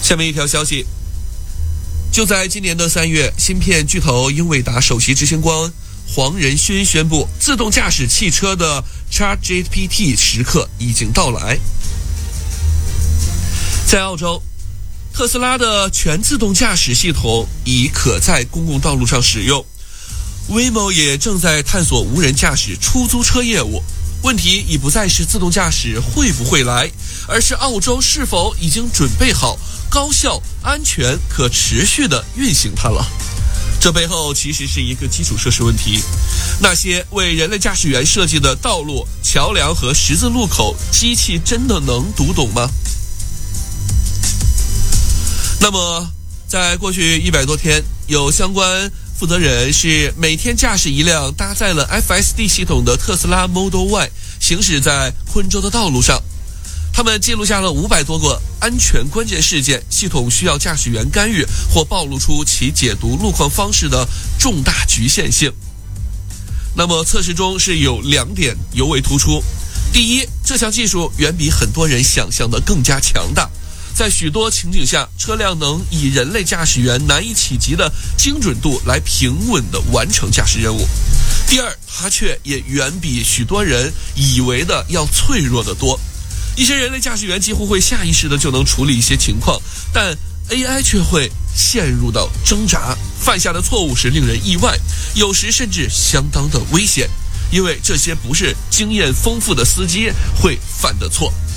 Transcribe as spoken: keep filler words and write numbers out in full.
下面一条消息，就在今年的三月，芯片巨头英伟达首席执行官黄仁勋宣布，自动驾驶汽车的 ChatGPT 时刻已经到来。在澳洲，特斯拉的全自动驾驶系统已可在公共道路上使用。Waymo 也正在探索无人驾驶出租车业务。问题已不再是自动驾驶会不会来，而是澳洲是否已经准备好高效、安全、可持续地运行它了。这背后其实是一个基础设施问题。那些为人类驾驶员设计的道路、桥梁和十字路口，机器真的能读懂吗？那么在过去一百多天，有相关负责人是每天驾驶一辆搭载了 F S D 系统的特斯拉 Model Y 行驶在昆州的道路上。他们记录下了五百多个安全关键事件，系统需要驾驶员干预或暴露出其解读路况方式的重大局限性。那么测试中是有两点尤为突出。第一，这项技术远比很多人想象的更加强大。在许多情景下，车辆能以人类驾驶员难以企及的精准度来平稳地完成驾驶任务。第二，它却也远比许多人以为的要脆弱得多。一些人类驾驶员几乎会下意识的就能处理一些情况，但 A I 却会陷入到挣扎，犯下的错误是令人意外，有时甚至相当的危险，因为这些不是经验丰富的司机会犯的错。